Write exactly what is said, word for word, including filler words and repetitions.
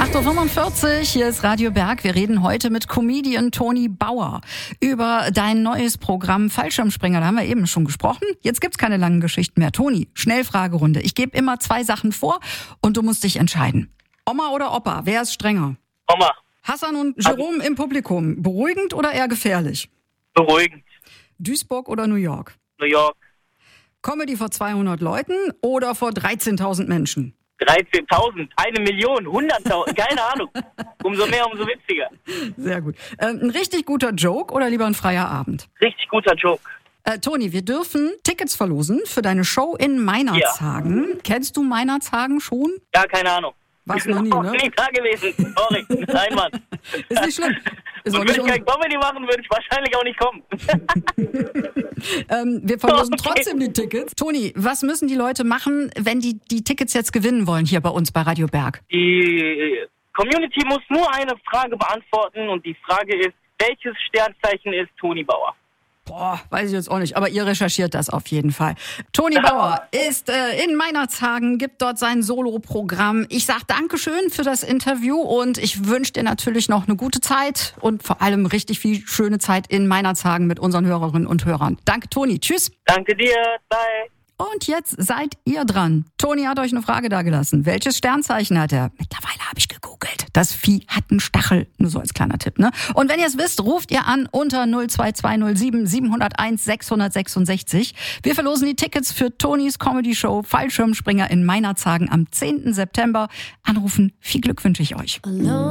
acht Uhr fünfundvierzig, hier ist Radio Berg. Wir reden heute mit Comedian Toni Bauer über dein neues Programm Fallschirmspringer. Da haben wir eben schon gesprochen. Jetzt gibt's keine langen Geschichten mehr. Toni, Schnellfragerunde. Ich gebe immer zwei Sachen vor und du musst dich entscheiden. Oma oder Opa, wer ist strenger? Oma. Hassan und Jerome im Publikum, beruhigend oder eher gefährlich? Beruhigend. Duisburg oder New York? New York. Comedy vor zweihundert Leuten oder vor dreizehntausend Menschen? dreizehntausend, eine Million, hunderttausend, keine Ahnung. Umso mehr, umso witziger. Sehr gut. Äh, ein richtig guter Joke oder lieber ein freier Abend? Richtig guter Joke. Äh, Toni, wir dürfen Tickets verlosen für deine Show in Meinerzhagen. Ja. Kennst du Meinerzhagen schon? Ja, keine Ahnung. Warst noch nie, ne? Nie da gewesen. Sorry. Nein, Mann. Ist nicht schlimm. Ist Und würde ich kein Comedy machen, würde ich wahrscheinlich auch nicht kommen. ähm, wir verlosen Okay. trotzdem die Tickets. Toni, was müssen die Leute machen, wenn die die Tickets jetzt gewinnen wollen hier bei uns bei Radio Berg? Die Community muss nur eine Frage beantworten und die Frage ist, welches Sternzeichen ist Toni Bauer? Boah, weiß ich jetzt auch nicht, aber ihr recherchiert das auf jeden Fall. Toni Bauer ist äh, in Meinerzhagen, gibt dort sein Solo-Programm. Ich sag Dankeschön für das Interview und ich wünsche dir natürlich noch eine gute Zeit und vor allem richtig viel schöne Zeit in Meinerzhagen mit unseren Hörerinnen und Hörern. Danke, Toni. Tschüss. Danke dir. Bye. Und jetzt seid ihr dran. Toni hat euch eine Frage dagelassen. Welches Sternzeichen hat er? Mittlerweile habe ich gegoogelt. Das Vieh hat einen Stachel. Nur so als kleiner Tipp, ne? Und wenn ihr es wisst, ruft ihr an unter null zwei zwei null sieben sieben null eins sechs sechs sechs. Wir verlosen die Tickets für Tonis Comedy-Show Fallschirmspringer in Meinerzhagen am zehnten September. Anrufen. Viel Glück wünsche ich euch.